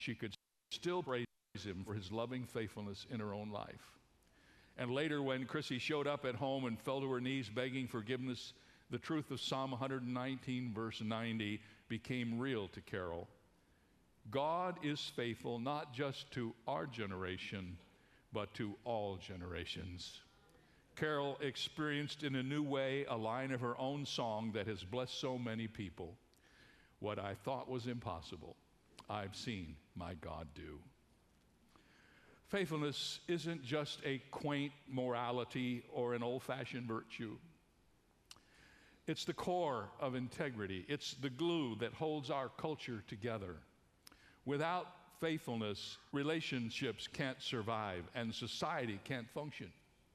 she could still praise him for his loving faithfulness in her own life. And later, when Chrissy showed up at home and fell to her knees begging forgiveness, the truth of Psalm 119, verse 90, became real to Carol. God is faithful not just to our generation, but to all generations. Carol experienced in a new way a line of her own song that has blessed so many people. What I thought was impossible, I've seen my God do. Faithfulness isn't just a quaint morality or an old-fashioned virtue. It's the core of integrity. It's the glue that holds our culture together. Without faithfulness, relationships can't survive and society can't function.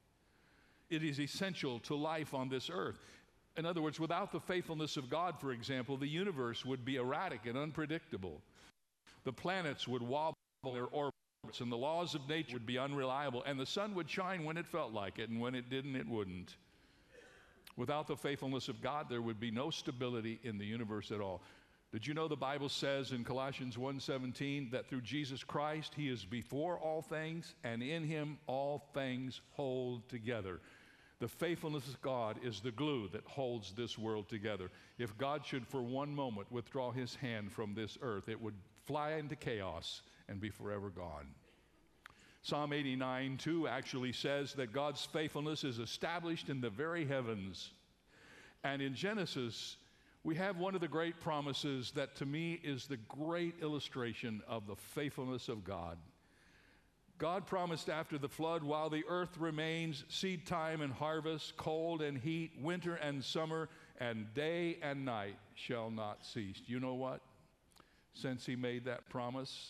It is essential to life on this earth. In other words, without the faithfulness of God, for example, the universe would be erratic and unpredictable. The planets would wobble in their orbits, and the laws of nature would be unreliable, and the sun would shine when it felt like it, and when it didn't, it wouldn't. Without the faithfulness of God, there would be no stability in the universe at all. Did you know the Bible says in Colossians 1:17 that through Jesus Christ, he is before all things, and in him all things hold together. The faithfulness of God is the glue that holds this world together. If God should for one moment withdraw his hand from this earth, it would fly into chaos and be forever gone. Psalm 89:2 actually says that God's faithfulness is established in the very heavens. And in Genesis, we have one of the great promises that to me is the great illustration of the faithfulness of God. God promised after the flood, while the earth remains, seed time and harvest, cold and heat, winter and summer, and day and night shall not cease. You know what? Since he made that promise,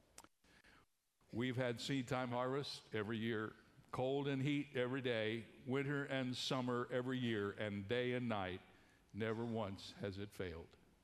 we've had seed time harvest every year, cold and heat every day, winter and summer every year, and day and night. Never once has it failed.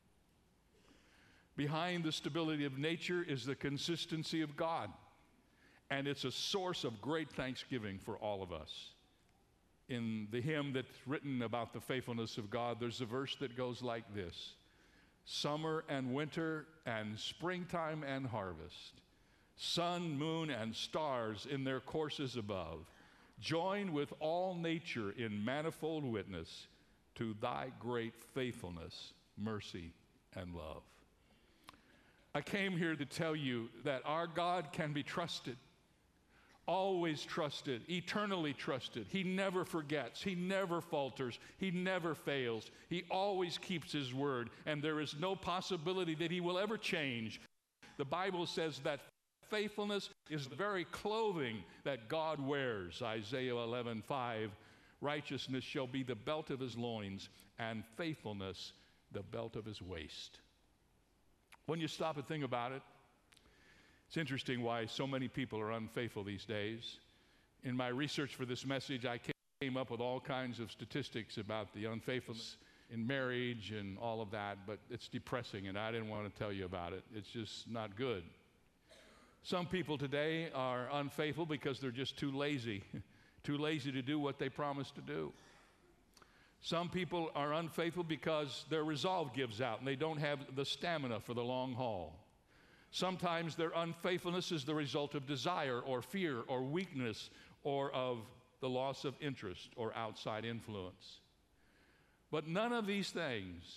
Behind the stability of nature is the consistency of God. And it's a source of great thanksgiving for all of us. In the hymn that's written about the faithfulness of God, there's a verse that goes like this: summer and winter and springtime and harvest, sun, moon, and stars in their courses above, join with all nature in manifold witness to thy great faithfulness, mercy, and love. I came here to tell you that our God can be trusted. Always trusted, eternally trusted. He never forgets. He never falters. He never fails. He always keeps his word, and there is no possibility that he will ever change. The Bible says that faithfulness is the very clothing that God wears. Isaiah 11:5, righteousness shall be the belt of his loins, and faithfulness the belt of his waist. When you stop and think about it, it's interesting why so many people are unfaithful these days. In my research for this message, I came up with all kinds of statistics about the unfaithfulness in marriage and all of that, but it's depressing, and I didn't want to tell you about it. It's just not good. Some people today are unfaithful because they're just too lazy, too lazy to do what they promised to do. Some people are unfaithful because their resolve gives out, and they don't have the stamina for the long haul. Sometimes their unfaithfulness is the result of desire or fear or weakness or of the loss of interest or outside influence. But none of these things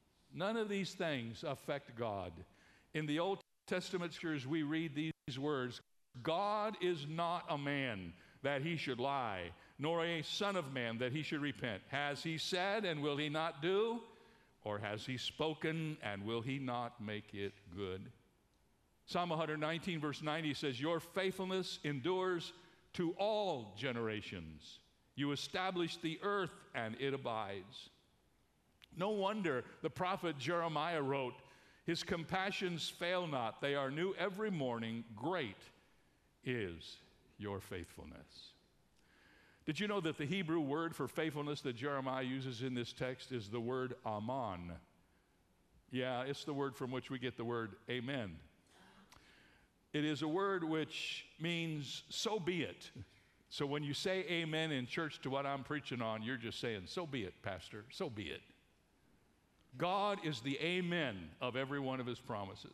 affect God. In the Old Testament scriptures, we read these words: God is not a man that he should lie, nor a son of man that he should repent. Has he said, and will he not do? Or has he spoken, and will he not make it good? Psalm 119, verse 90 says, your faithfulness endures to all generations. You establish the earth, and it abides. No wonder the prophet Jeremiah wrote, his compassions fail not. They are new every morning. Great is your faithfulness. Did you know that the Hebrew word for faithfulness that Jeremiah uses in this text is the word aman? Yeah, it's the word from which we get the word amen. It is a word which means so be it. So when you say amen in church to what I'm preaching on, you're just saying, so be it, Pastor, so be it. God is the amen of every one of his promises.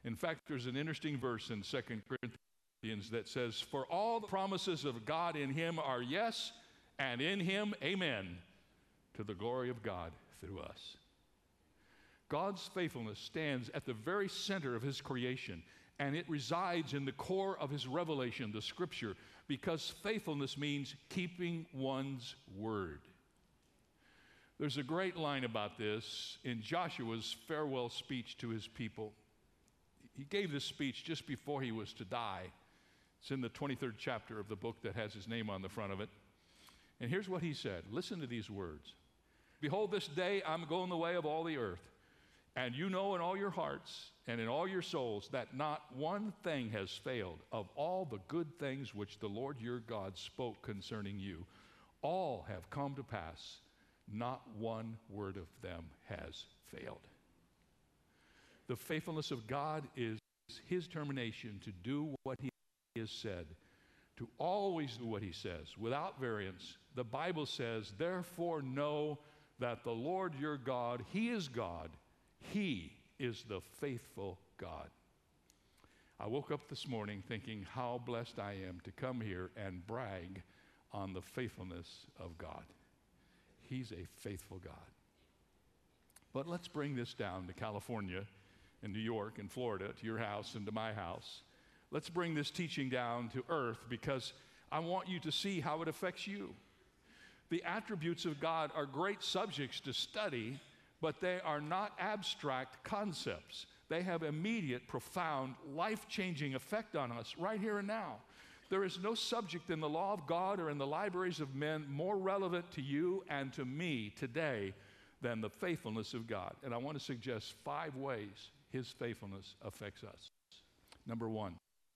In fact, there's an interesting verse in 2 Corinthians that says, "For all the promises of God in him are yes, and in him amen, to the glory of God through us." God's faithfulness stands at the very center of his creation, and it resides in the core of his revelation, the Scripture, because faithfulness means keeping one's word. There's a great line about this in Joshua's farewell speech to his people. He gave this speech just before he was to die. It's in the 23rd chapter of the book that has his name on the front of it. And here's what he said. Listen to these words. "Behold, this day I'm going the way of all the earth. And you know in all your hearts and in all your souls that not one thing has failed of all the good things which the Lord your God spoke concerning you. All have come to pass. Not one word of them has failed." The faithfulness of God is his determination to do what he has said, to always do what he says, without variance. The Bible says, "Therefore know that the Lord your God, he is God. He is the faithful God." I woke up this morning thinking how blessed I am to come here and brag on the faithfulness of God. He's a faithful God. But let's bring this down to California and New York and Florida, to your house and to my house. Let's bring this teaching down to earth, because I want you to see how it affects you. The attributes of God are great subjects to study, but they are not abstract concepts. They have immediate, profound, life-changing effect on us right here and now. There is no subject in the law of God or in the libraries of men more relevant to you and to me today than the faithfulness of God. And I want to suggest 5 ways his faithfulness affects us. Number 1,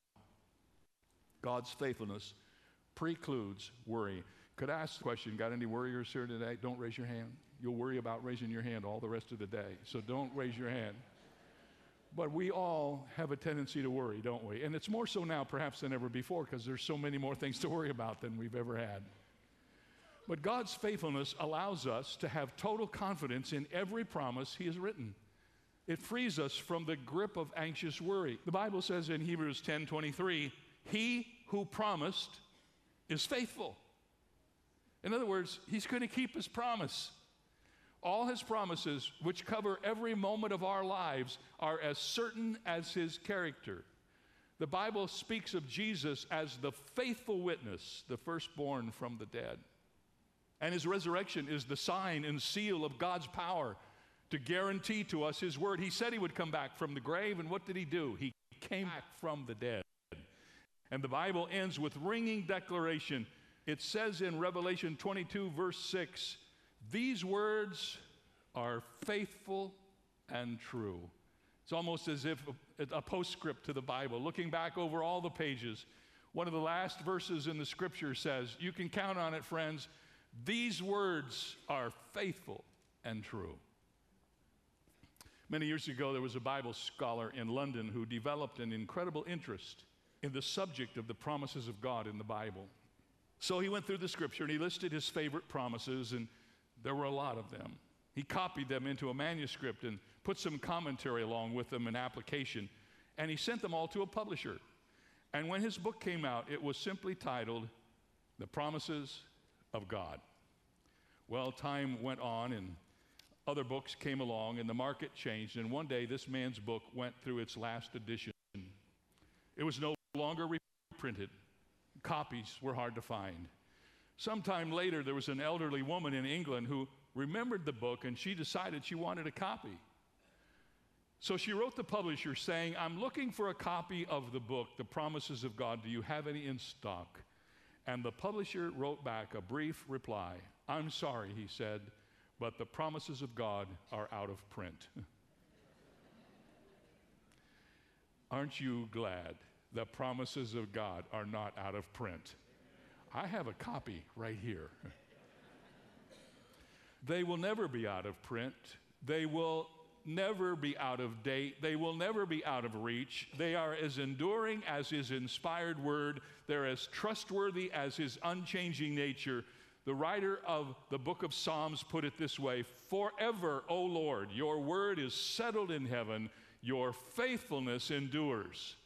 God's faithfulness precludes worry. Could I ask the question, got any worriers here today? Don't raise your hand. You'll worry about raising your hand all the rest of the day, so don't raise your hand. But we all have a tendency to worry, don't we? And it's more so now perhaps than ever before, because there's so many more things to worry about than we've ever had. But God's faithfulness allows us to have total confidence in every promise he has written. It frees us from the grip of anxious worry. The Bible says in Hebrews 10:23, "He who promised is faithful." In other words, he's going to keep his promise. All his promises, which cover every moment of our lives, are as certain as his character. The Bible speaks of Jesus as the faithful witness, the firstborn from the dead. And his resurrection is the sign and seal of God's power to guarantee to us his word. He said he would come back from the grave, and what did he do? He came back from the dead. And the Bible ends with ringing declaration. It says in Revelation 22, verse 6, "These words are faithful and true." It's almost as if a postscript to the Bible. Looking back over all the pages, one of the last verses in the Scripture says, you can count on it, friends, these words are faithful and true. Many years ago, there was a Bible scholar in London who developed an incredible interest in the subject of the promises of God in the Bible. So he went through the Scripture and he listed his favorite promises, and there were a lot of them. He copied them into a manuscript and put some commentary along with them, an application, and he sent them all to a publisher. And when his book came out, it was simply titled, "The Promises of God." Well, time went on and other books came along and the market changed, and one day this man's book went through its last edition. It was no longer reprinted. Copies were hard to find. Sometime later, there was an elderly woman in England who remembered the book, and she decided she wanted a copy. So she wrote the publisher saying, "I'm looking for a copy of the book, The Promises of God. Do you have any in stock?" And the publisher wrote back a brief reply. "I'm sorry," he said, "but the promises of God are out of print." Aren't you glad the promises of God are not out of print? I have a copy right here. They will never be out of print. They will never be out of date. They will never be out of reach. They are as enduring as his inspired word. They're as trustworthy as his unchanging nature. The writer of the book of Psalms put it this way, "Forever, O Lord, your word is settled in heaven. Your faithfulness endures.